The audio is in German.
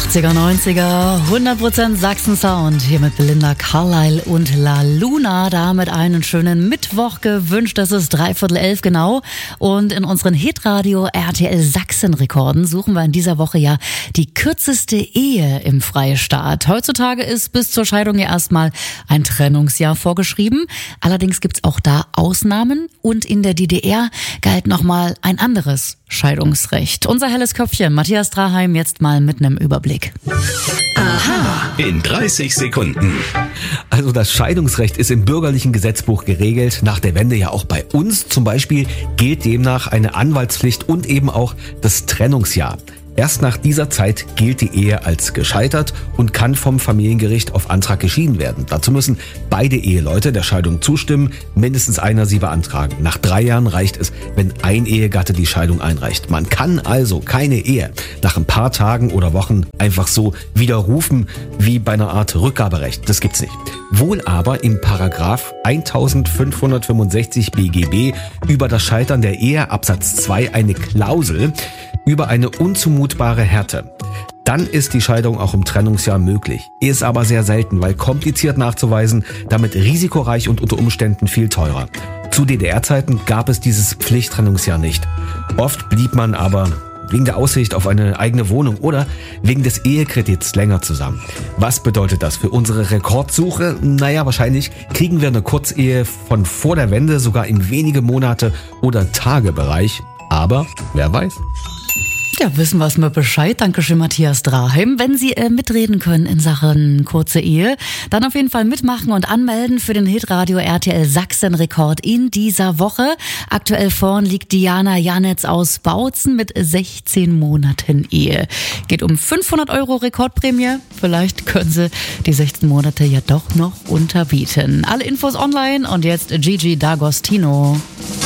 80er, 90er, 100% Sachsen-Sound. Hier mit Belinda Carlisle und La Luna. Damit einen schönen Mittwoch gewünscht. Das ist 11:15 genau. Und in unseren Hitradio RTL Sachsen-Rekorden suchen wir in dieser Woche ja die kürzeste Ehe im Freistaat. Heutzutage ist bis zur Scheidung ja erstmal ein Trennungsjahr vorgeschrieben. Allerdings gibt's auch da Ausnahmen. Und in der DDR galt nochmal ein anderes Scheidungsrecht. Unser helles Köpfchen, Matthias Draheim, jetzt mal mit einem Überblick. Aha. In 30 Sekunden. Also das Scheidungsrecht ist im bürgerlichen Gesetzbuch geregelt, nach der Wende ja auch bei uns. Zum Beispiel gilt demnach eine Anwaltspflicht und eben auch das Trennungsjahr. Erst nach dieser Zeit gilt die Ehe als gescheitert und kann vom Familiengericht auf Antrag geschieden werden. Dazu müssen beide Eheleute der Scheidung zustimmen, mindestens einer sie beantragen. Nach 3 Jahren reicht es, wenn ein Ehegatte die Scheidung einreicht. Man kann also keine Ehe nach ein paar Tagen oder Wochen einfach so widerrufen wie bei einer Art Rückgaberecht. Das gibt's nicht. Wohl aber im Paragraph 1565 BGB über das Scheitern der Ehe Absatz 2 eine Klausel über eine unzumutbare Härte. Dann ist die Scheidung auch im Trennungsjahr möglich. Ist aber sehr selten, weil kompliziert nachzuweisen, damit risikoreich und unter Umständen viel teurer. Zu DDR-Zeiten gab es dieses Pflichttrennungsjahr nicht. Oft blieb man aber wegen der Aussicht auf eine eigene Wohnung oder wegen des Ehekredits länger zusammen. Was bedeutet das für unsere Rekordsuche? Naja, wahrscheinlich kriegen wir eine Kurzehe von vor der Wende sogar im wenige Monate oder Tage-Bereich. Aber wer weiß? Ja, wissen wir mal Bescheid. Dankeschön, Matthias Draheim. Wenn Sie mitreden können in Sachen kurze Ehe, dann auf jeden Fall mitmachen und anmelden für den Hitradio RTL Sachsen-Rekord in dieser Woche. Aktuell vorn liegt Diana Janetz aus Bautzen mit 16 Monaten Ehe. Geht um 500 € Rekordprämie. Vielleicht können Sie die 16 Monate ja doch noch unterbieten. Alle Infos online und jetzt Gigi D'Agostino.